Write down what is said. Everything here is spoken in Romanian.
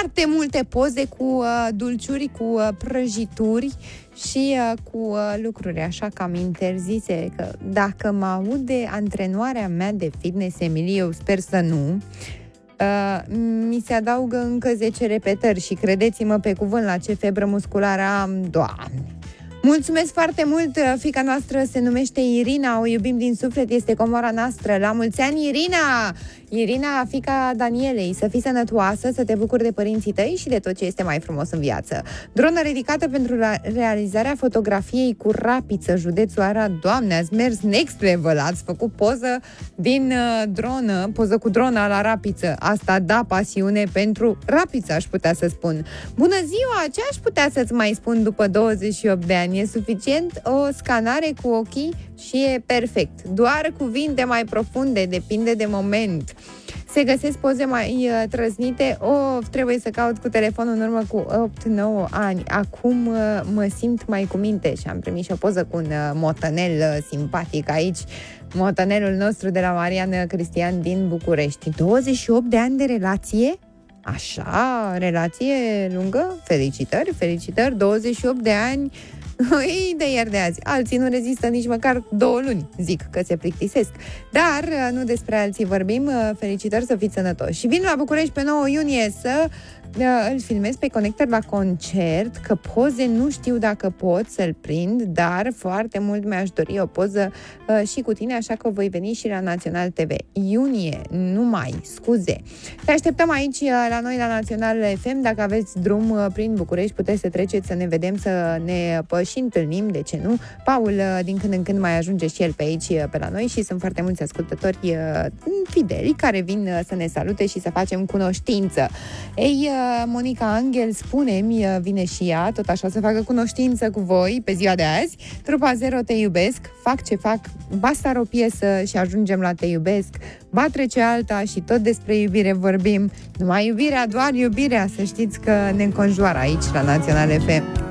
foarte multe poze cu dulciuri, cu prăjituri și cu lucruri așa cam interzise, că dacă mă aude antrenoarea mea de fitness, Emilie, eu sper să nu, mi se adaugă încă 10 repetări și credeți-mă pe cuvânt la ce febră musculară am, Doamne! Mulțumesc foarte mult, fiica noastră se numește Irina, o iubim din suflet, este comora noastră. La mulți ani, Irina! Irina, fiica Danielei, să fii sănătoasă, să te bucuri de părinții tăi și de tot ce este mai frumos în viață. Dronă ridicată pentru realizarea fotografiei cu rapiță, județul Arad. Doamne, ați mers next level, ați făcut poză din dronă, poză cu drona la rapiță. Asta da pasiune pentru rapiță, aș putea să spun. Bună ziua, ce aș putea să-ți mai spun după 28 de ani? E suficient o scanare cu ochii și e perfect. Doar cuvinte mai profunde, depinde de moment. Se găsesc poze mai trăznite. Trebuie să caut cu telefonul în urmă cu 8-9 ani. Acum mă simt mai cu minte și am primit și o poză cu un motanel simpatic aici. Motanelul nostru de la Marian Cristian din București. 28 de ani de relație? Așa, relație lungă? Felicitări, felicitări, 28 de ani. De ieri de azi. Alții nu rezistă nici măcar 2 luni, zic că se plictisesc. Dar nu despre alții vorbim. Felicitări, să fiți sănătoși. Și vin la București pe 9 iunie să îl filmez pe Connector la concert, că poze nu știu dacă pot să-l prind, dar foarte mult mi-aș dori o poză și cu tine, așa că voi veni și la Național TV. Iunie, numai, scuze. Te așteptăm aici la noi la Național FM. Dacă aveți drum prin București, puteți să treceți, să ne vedem, să ne și întâlnim, de ce nu? Paul din când în când mai ajunge și el pe aici, pe la noi, și sunt foarte mulți ascultători fideli care vin să ne salute și să facem cunoștință. Ei, Monica Angel, spune-mi, vine și ea, tot așa, să facă cunoștință cu voi pe ziua de azi. Trupa Zero, Te iubesc, fac ce fac, basta o piesă și ajungem la Te iubesc, ba trece alta și tot despre iubire vorbim. Numai iubirea, doar iubirea, să știți că ne înconjoară aici la Național FM.